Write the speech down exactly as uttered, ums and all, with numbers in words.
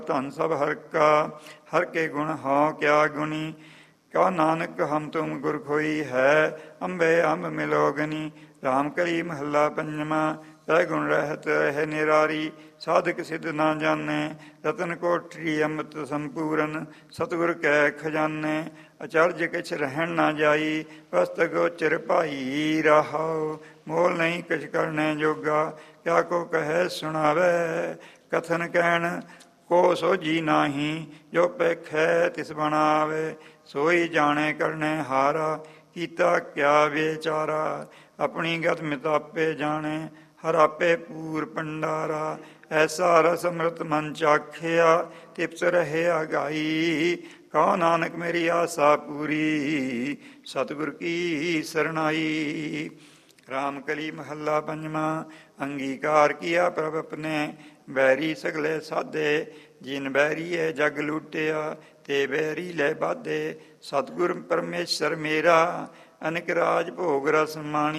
ਧਨ ਸਭ ਹਰ ਕਾ, ਹਰ ਕੇ ਗੁਣ ਹਉ ਕਿਆ ਗੁਣੀ। ਕਾ ਨਾਨਕ ਹਮ ਤੁਮ ਗੁਰ ਖੋਈ ਹੈ, ਅੰਬੇ ਅੰਬ ਮਿਲੋਗਨੀ। ਰਾਮ ਕਲੀ ਮਹੱਲਾ ਪੰਜਵਾਂ। ਤੈ ਗੁਣ ਰਹਿਤ ਰਹਿ ਨਿਰਾਰੀ, ਸਾਧਕ ਸਿੱਧ ਨਾ ਜਾਣੈ। ਰਤਨ ਕੋਠਰੀ ਅੰਮ੍ਰਿਤ ਸੰਪੂਰਨ, ਸਤਿਗੁਰ ਕੈ ਖਜ਼ਾਨੇ। ਅਚਰਜ ਕਿਛ ਰਹਿਣ ਨਾ ਜਾਈ, ਵਸਤ ਗੋਚਰ ਭਾਈ ਰਹਾਉ। ਮੋਲ ਨਹੀਂ ਕਿਛ ਕਰਨੇ ਜੋਗਾ, ਕਿਆ ਕੋ ਕਹੈ ਸੁਣਾਵੈ। ਕਥਨ ਕਹਿਣ ਕੋ ਸੋਝੀ ਨਾਹੀ, ਜੋ ਪੇਖੈ ਤਿਸ ਬਣਾਵੇ। ਸੋਈ ਜਾਣੇ ਕਰਨੇ ਹਾਰਾ, ਕੀਤਾ ਕਿਆ ਵਿਚਾਰਾ। ਆਪਣੀ ਗਤ ਮਿਤਾਪੇ ਜਾਣੇ, ਹਰ ਆਪੇ ਪੂਰ ਭੰਡਾਰਾ। ਐਸਾ ਰਸ ਅੰਮ੍ਰਿਤ ਮਨ ਚਾਖਿਆ, ਤਿਪਸ ਰਹਿਆ ਗਾਈ। ਕਹੋ ਨਾਨਕ ਮੇਰੀ ਆਸਾ ਪੂਰੀ, ਸਤਿਗੁਰ ਕੀ ਸਰਣਾਈ। ਰਾਮ ਕਲੀ ਮਹੱਲਾ ਪੰਜਵਾਂ। ਅੰਗੀਕਾਰ ਕੀਆ ਪ੍ਰਭ ਆਪਣੇ, ਬੈਰੀ ਸਗਲੇ ਸਾਧੇ। ਜਿਨ ਬੈਰੀਏ ਜਗ ਲੂਟਿਆ, ਤੇ ਬੈਰੀ ਲੈ ਬਾਧੇ। ਸਤਿਗੁਰ ਪਰਮੇਸ਼ਰ ਮੇਰਾ, ਅਨਿਕ ਰਾਜ ਭੋਗ ਰਸ ਮਾਣੀ।